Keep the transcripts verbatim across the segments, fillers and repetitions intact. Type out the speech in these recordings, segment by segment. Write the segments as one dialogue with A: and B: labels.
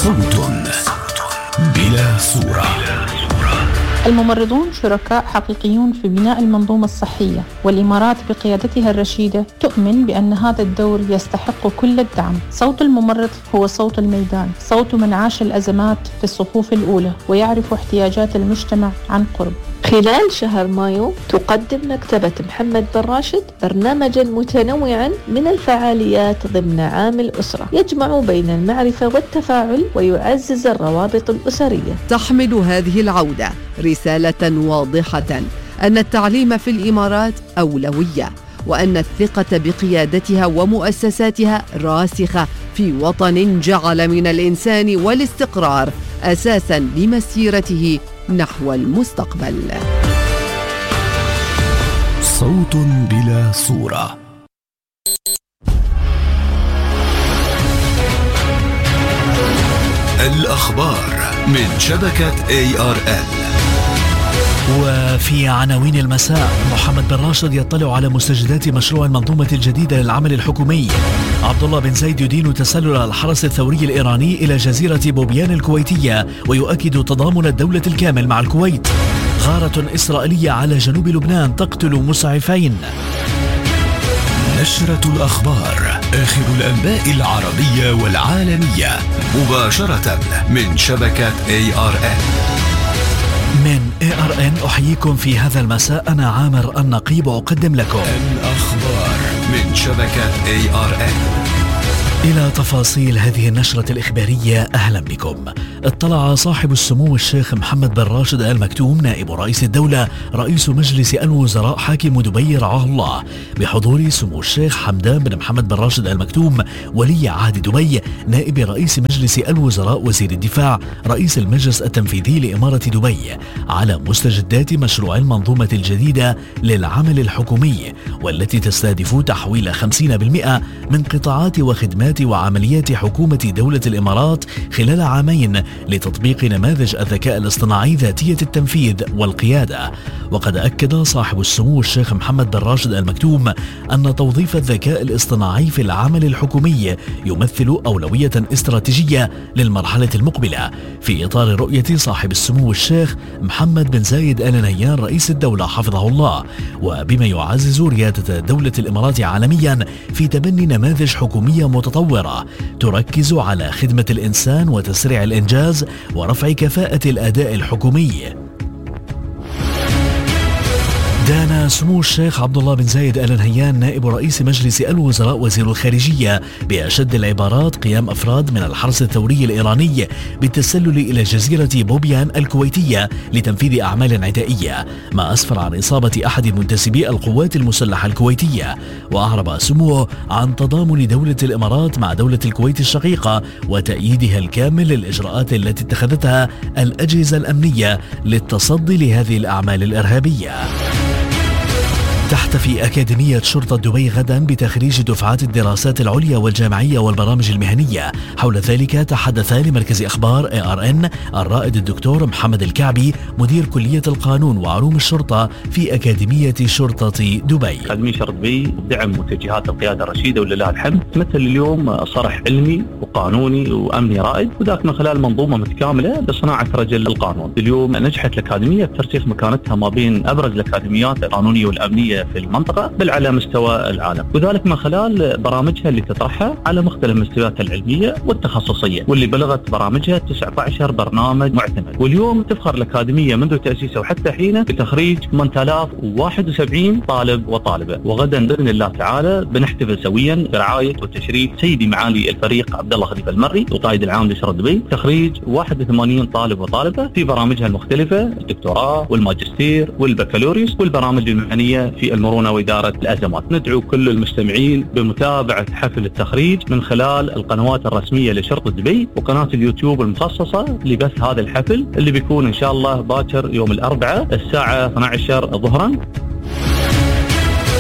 A: صوت بلا صورة.
B: الممرضون شركاء حقيقيون في بناء المنظومة الصحية، والإمارات بقيادتها الرشيدة تؤمن بأن هذا الدور يستحق كل الدعم. صوت الممرض هو صوت الميدان، صوت من عاش الأزمات في الصفوف الأولى ويعرف احتياجات المجتمع عن قرب.
C: خلال شهر مايو تقدم مكتبة محمد بن راشد برنامجا متنوعا من الفعاليات ضمن عام الأسرة، يجمع بين المعرفة والتفاعل ويعزز الروابط الأسرية.
D: تحمل هذه العودة رسالة واضحة أن التعليم في الإمارات أولوية، وأن الثقة بقيادتها ومؤسساتها راسخة في وطن جعل من الإنسان والاستقرار أساساً لمسيرته نحو المستقبل.
A: صوت بلا صورة. الأخبار من شبكة إيه آر إل.
E: وفي عناوين المساء، محمد بن راشد يطلع على مستجدات مشروع المنظومة الجديدة للعمل الحكومي. عبد الله بن زايد يدين تسلل الحرس الثوري الإيراني إلى جزيرة بوبيان الكويتية ويؤكد تضامن الدولة الكامل مع الكويت. غارة إسرائيلية على جنوب لبنان تقتل مسعفين.
A: نشرة الأخبار، آخر الأنباء العربية والعالمية، مباشرة من شبكة إيه آر إل.
E: من إيه آر إن أحييكم في هذا المساء، أنا عامر النقيب أقدم لكم
A: الأخبار من شبكة إيه آر إن.
E: إلى تفاصيل هذه النشرة الإخبارية أهلا بكم. اطلع صاحب السمو الشيخ محمد بن راشد آل مكتوم نائب رئيس الدولة رئيس مجلس الوزراء حاكم دبي رعاه الله بحضور سمو الشيخ حمدان بن محمد بن راشد آل مكتوم ولي عهد دبي نائب رئيس مجلس الوزراء وزير الدفاع رئيس المجلس التنفيذي لإمارة دبي على مستجدات مشروع المنظومة الجديدة للعمل الحكومي، والتي تستهدف تحويل خمسين بالمئة من قطاعات وخدمات وعمليات حكومة دولة الإمارات خلال عامين لتطبيق نماذج الذكاء الاصطناعي ذاتية التنفيذ والقيادة. وقد أكد صاحب السمو الشيخ محمد بن راشد آل مكتوم أن توظيف الذكاء الاصطناعي في العمل الحكومي يمثل أولوية استراتيجية للمرحلة المقبلة في إطار رؤية صاحب السمو الشيخ محمد بن زايد آل نهيان رئيس الدولة حفظه الله، وبما يعزز ريادة دولة الإمارات عالميا في تبني نماذج حكومية متطورة تركز على خدمة الإنسان وتسريع الإنجاز ورفع كفاءة الأداء الحكومي. دان سمو الشيخ عبد الله بن زايد آل نهيان نائب رئيس مجلس الوزراء وزير الخارجية بأشد العبارات قيام أفراد من الحرس الثوري الإيراني بالتسلل إلى جزيرة بوبيان الكويتية لتنفيذ أعمال عدائية، ما أسفر عن إصابة أحد منتسبي القوات المسلحة الكويتية. وأعرب سموه عن تضامن دولة الإمارات مع دولة الكويت الشقيقة وتأييدها الكامل للإجراءات التي اتخذتها الأجهزة الأمنية للتصدي لهذه الأعمال الإرهابية. تحتفي أكاديمية شرطة دبي غدا بتخريج دفعات الدراسات العليا والجامعية والبرامج المهنية. حول ذلك تحدث لمركز أخبار إيه آر إن الرائد الدكتور محمد الكعبي مدير كلية القانون وعلوم الشرطة في أكاديمية شرطة دبي.
F: أكاديمية شرطة دبي بدعم متوجهات القيادة الرشيدة ولله الحمد تمثل اليوم صرح علمي وقانوني وأمني رائد، وذاك من خلال منظومة متكاملة لصناعة رجل القانون. اليوم نجحت الأكاديمية بترسيخ مكانتها ما بين أبرز الأكاديميات القانونية والأمنية في المنطقة بل على مستوى العالم، وذلك من خلال برامجها اللي تطرحها على مختلف مستوياتها العلمية والتخصصية، واللي بلغت برامجها تسعة عشر برنامج معتمد. واليوم تفخر الأكاديمية منذ تأسيسها وحتى حينه بتخريج ثمانية آلاف وواحد وسبعين طالب وطالبة. وغدا بإذن الله تعالى بنحتفل سويا برعاية وتشريف سيدي معالي الفريق عبد الله خليفة المري القائد العام لشرطة دبي تخريج واحد وثمانين طالب وطالبة في برامجها المختلفة، الدكتوراه والماجستير والبكالوريوس والبرامج المهنية في المرونة وإدارة الأزمات. ندعو كل المستمعين بمتابعة حفل التخريج من خلال القنوات الرسمية لشرطة دبي وقناة اليوتيوب المخصصة لبث هذا الحفل اللي بيكون إن شاء الله باكر يوم الأربعاء الساعة اثنتي عشرة ظهرا.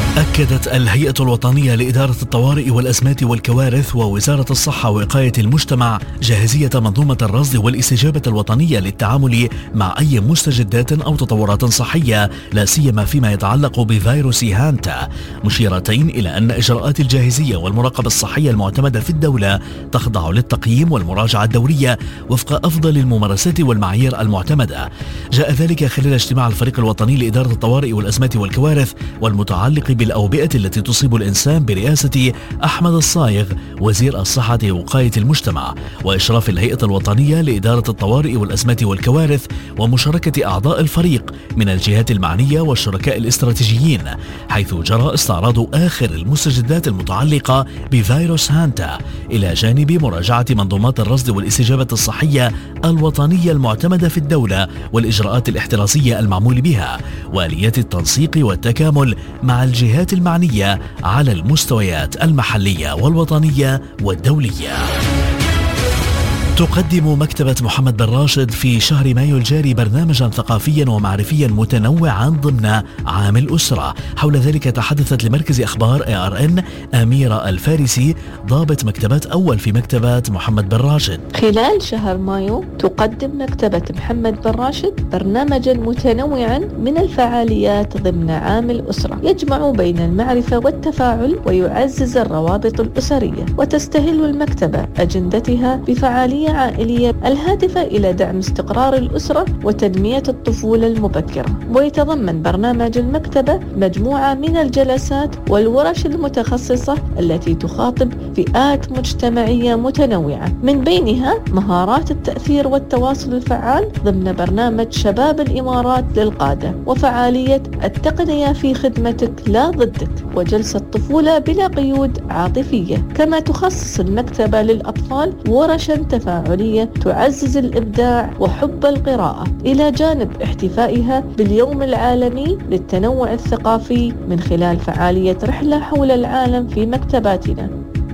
E: أكدت الهيئة الوطنية لإدارة الطوارئ والأزمات والكوارث ووزارة الصحة ووقاية المجتمع جاهزية منظومة الرصد والاستجابة الوطنية للتعامل مع أي مستجدات أو تطورات صحية، لا سيما فيما يتعلق بفيروس هانتا، مشيرتين إلى أن إجراءات الجاهزية والمراقبة الصحية المعتمدة في الدولة تخضع للتقييم والمراجعة الدورية وفق أفضل الممارسات والمعايير المعتمدة. جاء ذلك خلال اجتماع الفريق الوطني لإدارة الطوارئ والأزمات والكوارث والمتعلق بالأوبئة التي تصيب الإنسان برئاسة أحمد الصايغ وزير الصحة ووقاية المجتمع، وإشراف الهيئة الوطنية لإدارة الطوارئ والأزمات والكوارث، ومشاركة أعضاء الفريق من الجهات المعنية والشركاء الاستراتيجيين، حيث جرى استعراض آخر المستجدات المتعلقة بفيروس هانتا، إلى جانب مراجعة منظومات الرصد والاستجابة الصحية الوطنية المعتمدة في الدولة والإجراءات الاحترازية المعمول بها، وآليات التنسيق والتكامل مع الجهات المعنية على المستويات المحلية والوطنية والدولية. تقدم مكتبة محمد بن راشد في شهر مايو الجاري برنامجا ثقافيا ومعرفيا متنوعا ضمن عام الأسرة. حول ذلك تحدثت لمركز أخبار إيه آر إن أميرة الفارسي ضابط مكتبة أول في مكتبة محمد بن راشد.
C: خلال شهر مايو تقدم مكتبة محمد بن راشد برنامجا متنوعا من الفعاليات ضمن عام الأسرة يجمع بين المعرفة والتفاعل ويعزز الروابط الأسرية، وتستهل المكتبة أجندتها بفعالية عائلية الهادفة إلى دعم استقرار الأسرة وتنمية الطفولة المبكرة. ويتضمن برنامج المكتبة مجموعة من الجلسات والورش المتخصصة التي تخاطب فئات مجتمعية متنوعة، من بينها مهارات التأثير والتواصل الفعال ضمن برنامج شباب الإمارات للقادة، وفعالية التقنية في خدمتك لا ضدك، وجلسة طفولة بلا قيود عاطفية. كما تخصص المكتبة للأطفال ورشا تفاعلية تعزز الإبداع وحب القراءة، إلى جانب احتفائها باليوم العالمي للتنوع الثقافي من خلال فعالية رحلة حول العالم في مكتباتنا.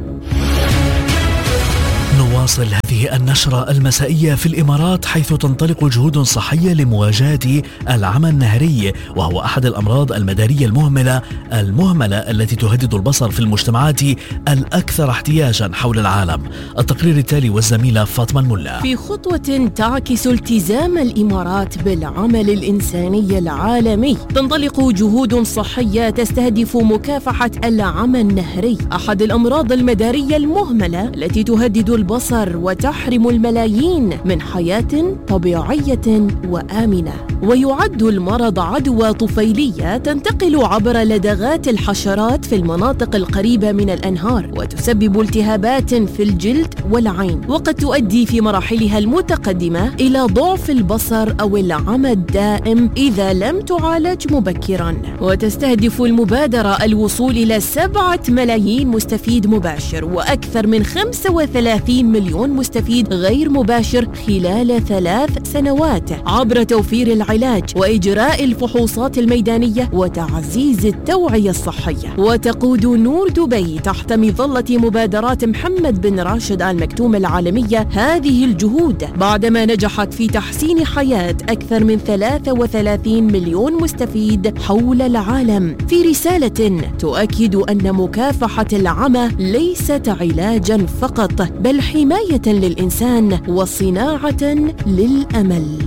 E: نواصل هذه النشرة المسائية في الإمارات، حيث تنطلق جهود صحية لمواجهة العمى النهري، وهو أحد الأمراض المدارية المهملة المهملة التي تهدد البصر في المجتمعات الأكثر احتياجا حول العالم. التقرير التالي والزميلة فاطمة الملا.
G: في خطوة تعكس التزام الإمارات بالعمل الإنساني العالمي، تنطلق جهود صحية تستهدف مكافحة العمى النهري، أحد الأمراض المدارية المهملة التي تهدد البصر وتحرم الملايين من حياة طبيعية وآمنة. ويعد المرض عدوى طفيلية تنتقل عبر لدغات الحشرات في المناطق القريبة من الأنهار، وتسبب التهابات في الجلد والعين، وقد تؤدي في مراحلها المتقدمة إلى ضعف البصر أو العمى الدائم إذا لم تعالج مبكرا. وتستهدف المبادرة الوصول إلى سبعة ملايين مستفيد مباشر وأكثر من خمسة وثلاثين مليون مستفيد غير مباشر خلال ثلاث سنوات، عبر توفير العلاج وإجراء الفحوصات الميدانية وتعزيز التوعية الصحية. وتقود نور دبي تحت مظلة مبادرات محمد بن راشد آل مكتوم العالمية هذه الجهود، بعدما نجحت في تحسين حياة أكثر من ثلاثة وثلاثين مليون مستفيد حول العالم، في رسالة تؤكد أن مكافحة العمى ليست علاجا فقط، بل حماية للإنسان وصناعة للأمل.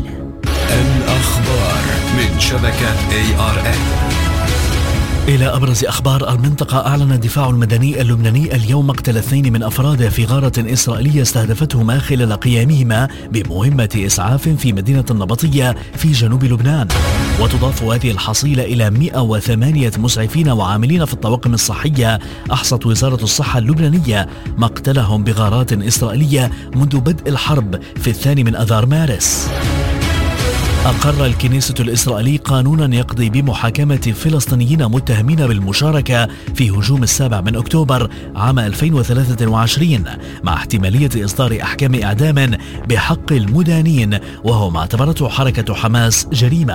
A: الأخبار من شبكة إيه آر إن.
E: إلى أبرز أخبار المنطقة. أعلن الدفاع المدني اللبناني اليوم مقتل اثنين من أفراده في غارة إسرائيلية استهدفتهما خلال قيامهما بمهمة إسعاف في مدينة النبطية في جنوب لبنان. وتضاف هذه الحصيلة إلى مئة وثمانية مسعفين وعاملين في الطواقم الصحية. أحصت وزارة الصحة اللبنانية مقتلهم بغارات إسرائيلية منذ بدء الحرب في الثاني من أذار مارس. أقر الكنيسة الإسرائيلي قانونا يقضي بمحاكمة فلسطينيين متهمين بالمشاركة في هجوم السابع من أكتوبر عام ألفين وثلاثة وعشرين، مع احتمالية إصدار أحكام إعدام بحق المدانين، وهو ما اعتبرته حركة حماس جريمة.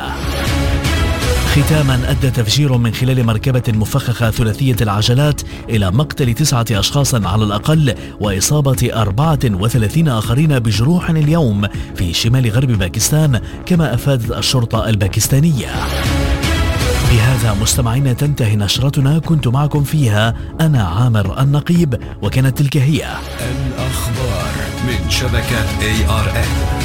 E: ختاما، أدى تفجير من خلال مركبة مفخخة ثلاثية العجلات إلى مقتل تسعة أشخاص على الأقل وإصابة أربعة وثلاثين آخرين بجروح اليوم في شمال غرب باكستان، كما أفادت الشرطة الباكستانية. وبهذا مستمعينا تنتهي نشرتنا، كنت معكم فيها أنا عامر النقيب، وكانت تلك هي
A: الأخبار من شبكة إيه آر إن.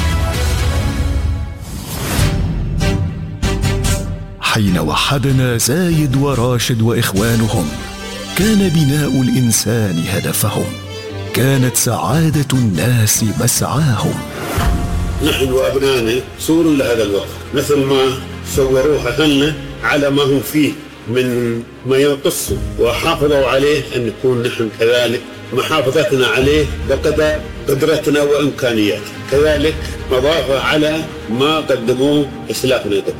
A: حين وحدنا زايد وراشد وإخوانهم كان بناء الإنسان هدفهم، كانت سعادة الناس مسعاهم.
H: نحن وأبنائنا صور لهذا الوقت مثل ما صوروها لنا على ما هم فيه من ما ينقص، وحافظوا عليه أن نكون نحن كذلك محافظتنا عليه بقدر قدرتنا وإمكانياتنا، كذلك مضافة على ما قدموه إسلافنا قبل.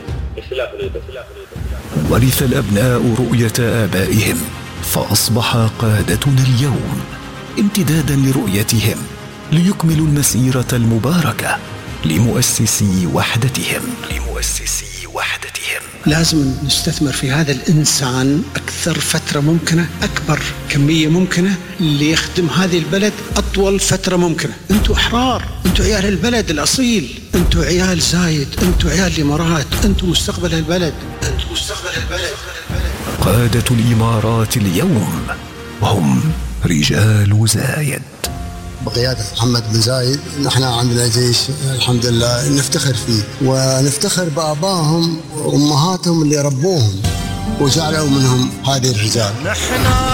A: ورث الأبناء رؤية آبائهم فأصبح قادتنا اليوم امتدادا لرؤيتهم ليكملوا المسيرة المباركة لمؤسسي وحدتهم لمؤسسي وحدتهم.
I: لازم نستثمر في هذا الإنسان أكثر فترة ممكنة، أكبر كمية ممكنة ليخدم هذه البلد أطول فترة ممكنة. أنتوا أحرار، أنتوا عيال البلد الأصيل، أنتوا عيال زايد، أنتوا عيال الإمارات، أنتوا مستقبل البلد، أنتوا مستقبل البلد.
A: قادة الإمارات اليوم وهم رجال زايد
J: بقيادة محمد بن زايد. نحن عندنا جيش الحمد لله نفتخر فيه، ونفتخر بآبائهم وأمهاتهم اللي ربوهم وجعلوا منهم هذه الرجال.